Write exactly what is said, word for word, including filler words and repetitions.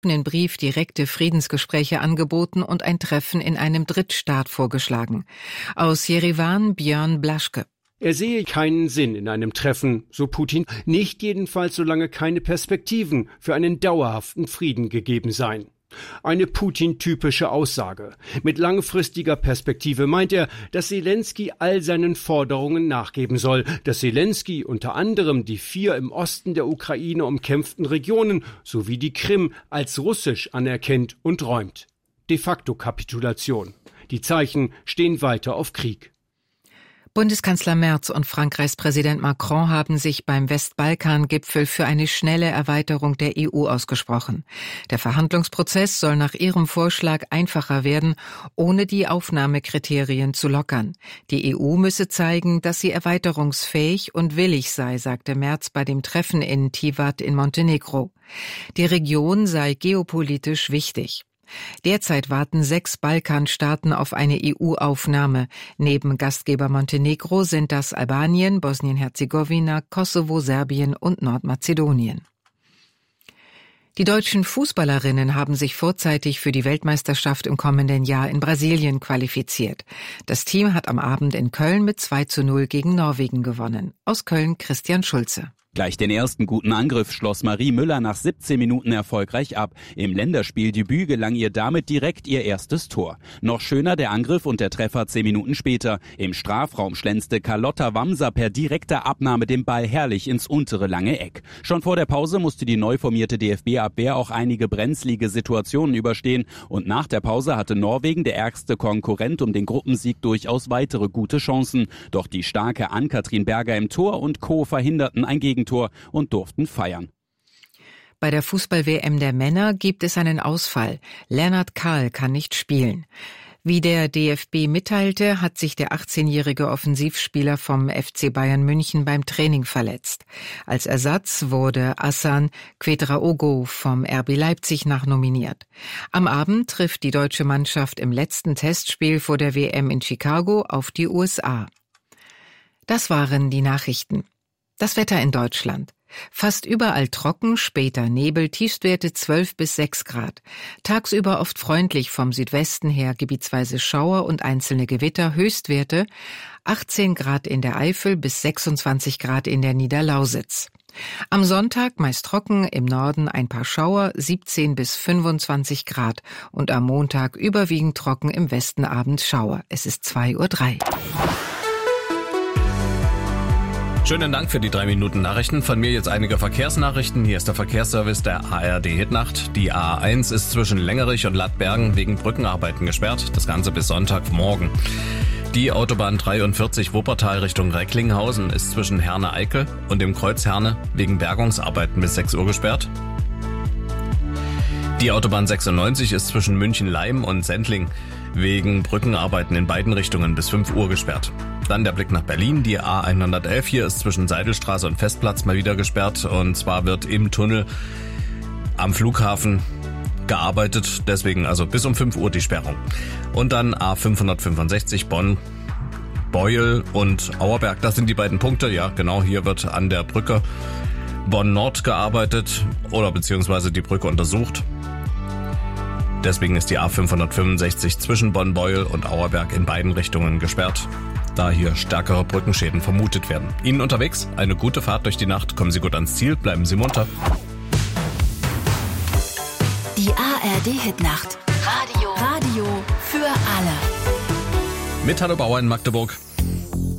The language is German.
offenen Brief direkte Friedensgespräche angeboten und ein Treffen in einem Drittstaat vorgeschlagen. Aus Jerewan Björn Blaschke. Er sehe keinen Sinn in einem Treffen, so Putin, nicht jedenfalls solange keine Perspektiven für einen dauerhaften Frieden gegeben seien. Eine Putin-typische Aussage. Mit langfristiger Perspektive meint er, dass Selensky all seinen Forderungen nachgeben soll, dass Selensky unter anderem die vier im Osten der Ukraine umkämpften Regionen sowie die Krim als russisch anerkennt und räumt. De facto Kapitulation. Die Zeichen stehen weiter auf Krieg. Bundeskanzler Merz und Frankreichs Präsident Macron haben sich beim Westbalkan-Gipfel für eine schnelle Erweiterung der E U ausgesprochen. Der Verhandlungsprozess soll nach ihrem Vorschlag einfacher werden, ohne die Aufnahmekriterien zu lockern. Die E U müsse zeigen, dass sie erweiterungsfähig und willig sei, sagte Merz bei dem Treffen in Tivat in Montenegro. Die Region sei geopolitisch wichtig. Derzeit warten sechs Balkanstaaten auf eine E U-Aufnahme. Neben Gastgeber Montenegro sind das Albanien, Bosnien-Herzegowina, Kosovo, Serbien und Nordmazedonien. Die deutschen Fußballerinnen haben sich vorzeitig für die Weltmeisterschaft im kommenden Jahr in Brasilien qualifiziert. Das Team hat am Abend in Köln mit zwei zu null gegen Norwegen gewonnen. Aus Köln Christian Schulze. Gleich den ersten guten Angriff schloss Marie Müller nach siebzehn Minuten erfolgreich ab. Im Länderspieldebüt gelang ihr damit direkt ihr erstes Tor. Noch schöner der Angriff und der Treffer zehn Minuten später. Im Strafraum schlänzte Carlotta Wamser per direkter Abnahme den Ball herrlich ins untere lange Eck. Schon vor der Pause musste die neu formierte D F B-Abwehr auch einige brenzlige Situationen überstehen. Und nach der Pause hatte Norwegen, der ärgste Konkurrent um den Gruppensieg, durchaus weitere gute Chancen. Doch die starke Ann-Kathrin Berger im Tor und Co. verhinderten ein Gegentor und durften feiern. Bei der Fußball-W M der Männer gibt es einen Ausfall. Lennart Kahl kann nicht spielen. Wie der D F B mitteilte, hat sich der achtzehnjährige Offensivspieler vom F C Bayern München beim Training verletzt. Als Ersatz wurde Hassan Kwedraogo vom R B Leipzig nachnominiert. Am Abend trifft die deutsche Mannschaft im letzten Testspiel vor der W M in Chicago auf die U S A. Das waren die Nachrichten. Das Wetter in Deutschland. Fast überall trocken, später Nebel, Tiefstwerte zwölf bis sechs Grad. Tagsüber oft freundlich vom Südwesten her, gebietsweise Schauer und einzelne Gewitter, Höchstwerte achtzehn Grad in der Eifel bis sechsundzwanzig Grad in der Niederlausitz. Am Sonntag meist trocken, im Norden ein paar Schauer, siebzehn bis fünfundzwanzig Grad. Und am Montag überwiegend trocken, im Westen abends Schauer. Es ist zwei Uhr drei. Schönen Dank für die drei Minuten Nachrichten. Von mir jetzt einige Verkehrsnachrichten. Hier ist der Verkehrsservice der A R D Hitnacht. Die A eins ist zwischen Längerich und Lattbergen wegen Brückenarbeiten gesperrt. Das Ganze bis Sonntagmorgen. Die Autobahn dreiundvierzig Wuppertal Richtung Recklinghausen ist zwischen Herne-Eickel und dem Kreuz Herne wegen Bergungsarbeiten bis sechs Uhr gesperrt. Die Autobahn sechsundneunzig ist zwischen München-Leim und Sendling wegen Brückenarbeiten in beiden Richtungen bis fünf Uhr gesperrt. Dann der Blick nach Berlin. Die A hundertelf hier ist zwischen Seidelstraße und Festplatz mal wieder gesperrt. Und zwar wird im Tunnel am Flughafen gearbeitet. Deswegen also bis um fünf Uhr die Sperrung. Und dann A fünfhundertfünfundsechzig Bonn, Beuel und Auerberg. Das sind die beiden Punkte. Ja, genau, hier wird an der Brücke Bonn-Nord gearbeitet oder beziehungsweise die Brücke untersucht. Deswegen ist die A fünfhundertfünfundsechzig zwischen Bonn-Beuel und Auerberg in beiden Richtungen gesperrt, da hier stärkere Brückenschäden vermutet werden. Ihnen unterwegs eine gute Fahrt durch die Nacht. Kommen Sie gut ans Ziel, bleiben Sie munter. Die A R D Hitnacht. Radio. Radio für alle. Mit Hallo Bauer in Magdeburg.